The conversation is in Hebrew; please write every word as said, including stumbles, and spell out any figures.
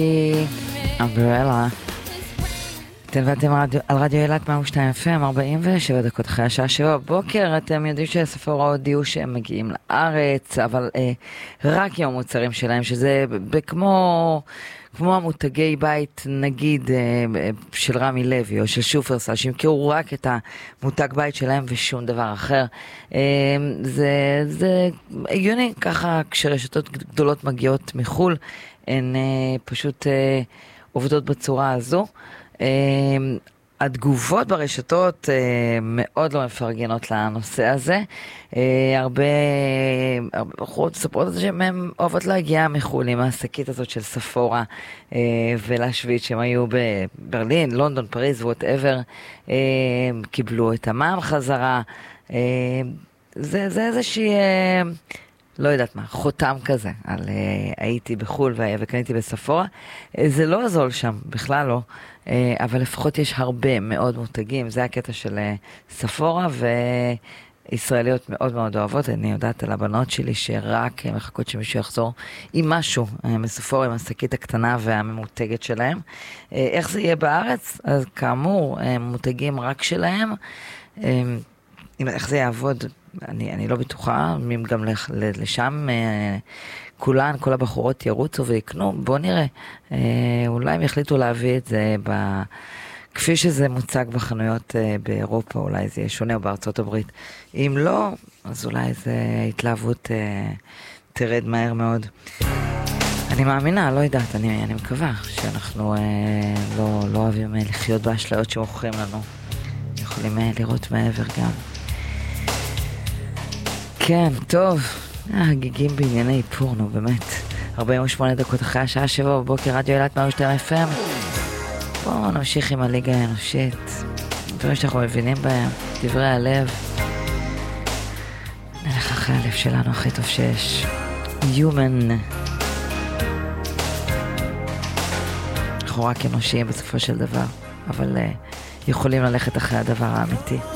אמברלה. אתם ואתם על רדיו אילת מאה ושתיים אף אם, ארבעים ושבע דקות אחרי השעה שבע בבוקר. אתם יודעים שספורה הודיעו שהם מגיעים לארץ, אבל אה, רק עם המוצרים שלהם, שזה כמו, כמו המותגי בית, נגיד, אה, של רמי לוי או של שופרסל, שימכרו רק את המותג בית שלהם ושום דבר אחר. אה, זה, זה הגיוני, ככה כשרשתות גדולות מגיעות מחול, הן אה, פשוט אה, עובדות בצורה הזו. Uh, התגובות ברשתות uh, מאוד לא מפרגנות לנושא הזה. Uh, הרבה בחורות מספרות את זה שהן אוהבות להגיע מחול עם השקית הזאת של ספורה uh, ולהשוויץ שהם היו בברלין, לונדון, פריז, whatever, uh, קיבלו את המע"מ חזרה. Uh, זה, זה איזושהי... Uh, לא יודעת מה, חותם כזה, על uh, הייתי בחול וקניתי בספורה. Uh, זה לא זול שם, בכלל לא, uh, אבל לפחות יש הרבה מאוד מותגים, זה הקטע של uh, ספורה, וישראליות מאוד מאוד אוהבות. אני יודעת על הבנות שלי שרק uh, מחכות שמישהו יחזור עם משהו uh, מספורה, עם השקית הקטנה והממותגת שלהם. Uh, איך זה יהיה בארץ? אז כאמור, uh, מותגים רק שלהם, uh, איך זה יעבוד? אני, אני לא בטוחה, אם גם לשם אה, כולן, כל הבחורות ירוצו ויקנו, בוא נראה. אה, אולי הם יחליטו להביא את זה ב... כפי שזה מוצג בחנויות אה, באירופה, אולי זה יהיה שונה, או בארצות הברית. אם לא, אז אולי זה התלהבות אה, תרד מהר מאוד. אני מאמינה, לא יודעת, אני, אני מקווה שאנחנו אה, לא, לא אוהבים אה, לחיות באשליות שמוכרים לנו. יכולים אה, לראות מעבר גם. כן, טוב, הגיגים בענייני איפור, נו באמת. ארבעים ושמונה דקות אחרי השעה שבע בבוקר, רדיו אילת מאה ושתיים אף אם. בואו נמשיך עם הליגה האנושית. דברים שאנחנו מבינים בהם, דברי הלב. נלך אחרי הלב שלנו, הכי טוב שיש. Human. אנחנו רק אנושיים בסופו של דבר, אבל uh, יכולים ללכת אחרי הדבר האמיתי.